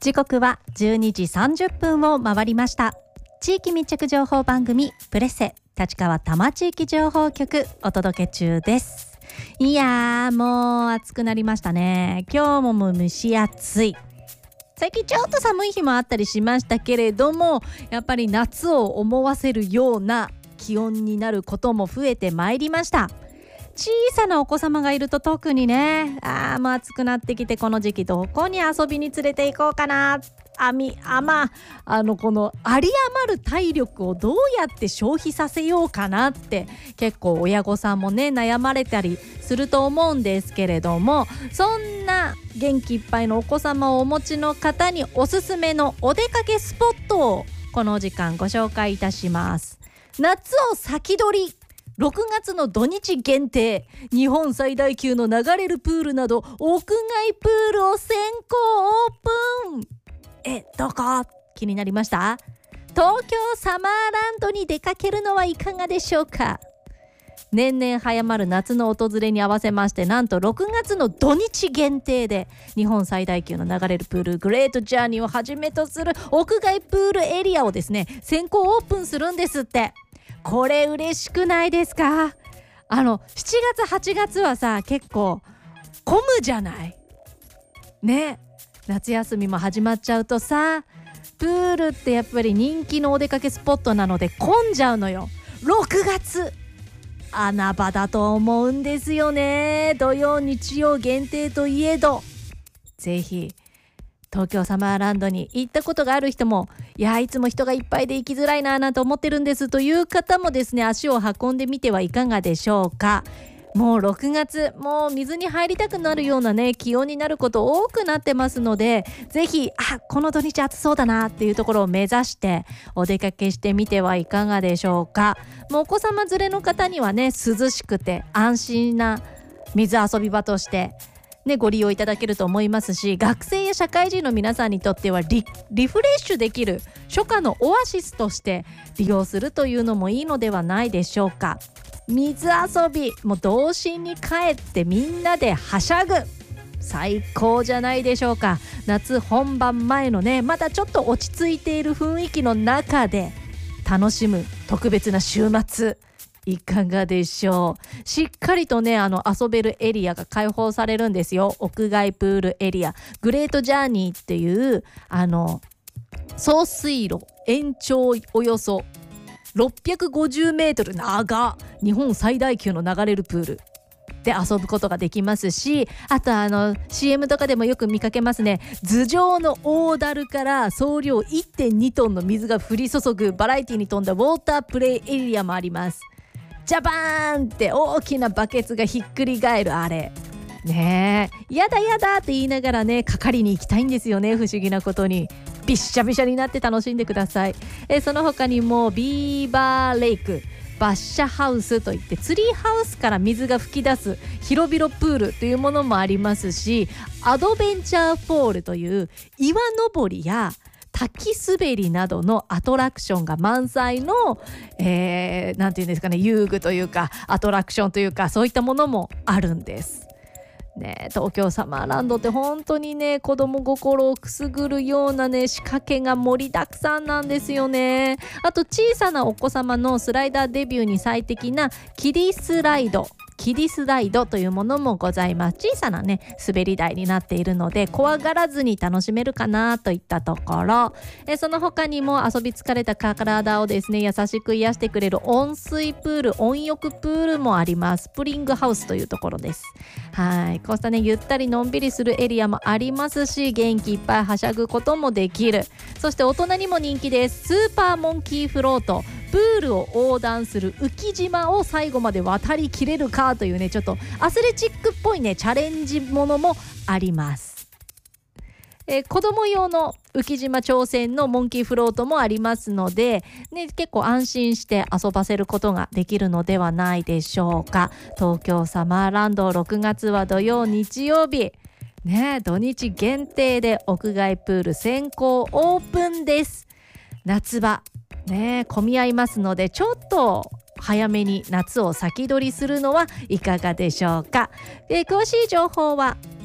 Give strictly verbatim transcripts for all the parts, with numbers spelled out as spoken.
時刻はじゅうにじさんじゅっぷんを回りました。地域密着情報番組プレッセ立川多摩地域情報局お届け中です。いやーもう暑くなりましたね。今日ももう蒸し暑い。最近ちょっと寒い日もあったりしましたけれども、やっぱり夏を思わせるような気温になることも増えてまいりました。小さなお子様がいると特にね、あーもう暑くなってきて、この時期どこに遊びに連れて行こうかな、あみあまあのこの有り余る体力をどうやって消費させようかなって結構親御さんもね悩まれたりすると思うんですけれども、そんな元気いっぱいのお子様をお持ちの方におすすめのお出かけスポットをこの時間ご紹介いたします。夏を先取り、ろくがつの土日限定、日本最大級の流れるプールなど屋外プールを先行オープン。え、どこ？気になりました？東京サマーランドに出かけるのはいかがでしょうか。年々早まる夏の訪れに合わせまして、なんとろくがつの土日限定で日本最大級の流れるプールグレートジャーニーをはじめとする屋外プールエリアをですね先行オープンするんですって。これ嬉しくないですか？あのしちがつはちがつはさ結構混むじゃないね。夏休みも始まっちゃうとさ、プールってやっぱり人気のお出かけスポットなので混んじゃうのよ。ろくがつ穴場だと思うんですよね。土曜日曜限定といえど、ぜひ東京サマーランドに行ったことがある人も、いやいつも人がいっぱいで行きづらいななんて思ってるんですという方もですね、足を運んでみてはいかがでしょうか。もうろくがつ、もう水に入りたくなるようなね気温になること多くなってますので、ぜひあこの土日暑そうだなっていうところを目指してお出かけしてみてはいかがでしょうか。もうお子様連れの方にはね涼しくて安心な水遊び場としてね、ご利用いただけると思いますし、学生や社会人の皆さんにとっては リ, リフレッシュできる初夏のオアシスとして利用するというのもいいのではないでしょうか。水遊びもう童心に帰ってみんなではしゃぐ、最高じゃないでしょうか。夏本番前のねまだちょっと落ち着いている雰囲気の中で楽しむ特別な週末いかがでしょう。しっかりとねあの遊べるエリアが開放されるんですよ。屋外プールエリアグレートジャーニーっていうあの送水路延長およそろっぴゃくごじゅうメートル長、日本最大級の流れるプールで遊ぶことができますし、あとあの シーエム とかでもよく見かけますね。頭上の大樽から総量 いってんに トンの水が降り注ぐバラエティに富んだウォータープレイエリアもあります。ジャバーンって大きなバケツがひっくり返るあれねえ、やだやだって言いながらね係に行きたいんですよね。不思議なことにびっしゃびしゃになって楽しんでください。えその他にもビーバーレイク、バッシャハウスといってツリーハウスから水が噴き出す広々プールというものもありますし、アドベンチャーフォールという岩登りや滝滑りなどのアトラクションが満載の、えー、なんていうんですかね、遊具というかアトラクションというかそういったものもあるんですね。東京サマーランドって本当にね子供心をくすぐるようなね仕掛けが盛りだくさんなんですよね。あと小さなお子様のスライダーデビューに最適なキディスライドキディスライドというものもございます。小さなね滑り台になっているので怖がらずに楽しめるかなといったところ、えその他にも遊び疲れた体をですね優しく癒してくれる温水プール、温浴プールもあります。スプリングハウスというところです。はい、こうしたねゆったりのんびりするエリアもありますし、元気いっぱいはしゃぐこともできる。そして大人にも人気です。スーパーモンキーフロート、プールを横断する浮島を最後まで渡りきれるかというねちょっとアスレチックっぽいねチャレンジものもあります。えー、子供用の浮島挑戦のモンキーフロートもありますので、ね、結構安心して遊ばせることができるのではないでしょうか。東京サマーランドろくがつは土曜日曜日ね、土日限定で屋外プール先行オープンです。夏場ね混み合いますので、ちょっと早めに夏を先取りするのはいかがでしょうか。えー、詳しい情報は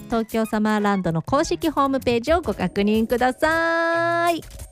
東京サマーランドの公式ホームページをご確認ください。